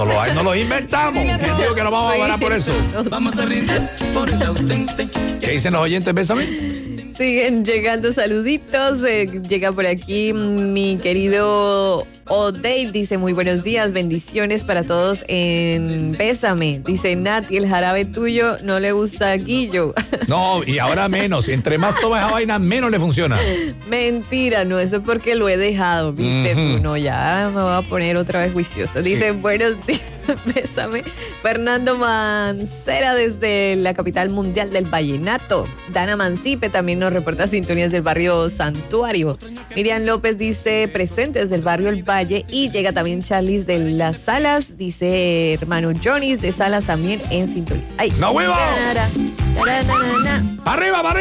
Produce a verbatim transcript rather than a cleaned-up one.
No lo hay, no lo inventamos. ¿Quién dijo que nos vamos a parar por eso? Vamos a brindar por el ausente. ¿Qué dicen los oyentes? Bésame. Siguen llegando saluditos. Eh, llega por aquí mi querido O'Dale. Dice, muy buenos días, bendiciones para todos en Bésame. Dice, Nati, el jarabe tuyo no le gusta a Guillo. No, y ahora menos. Entre más toma esa vaina, menos le funciona. Mentira, no, eso es porque lo he dejado, viste Uh-huh. tú. No, ya me voy a poner otra vez juiciosa. Dice, Sí. buenos días, Bésame. Fernando Mancera desde la capital mundial del vallenato. Dana Mancipe también nos reporta sintonías del barrio Santuario. Miriam López dice, presentes del barrio El Valle. Y llega también Charlis de Las Salas. Dice, hermano Johnny de Salas también en sintonía. ¡Ay! ¡No huevo! Tarara, tarara, na, na, na. ¡Arriba, para arriba!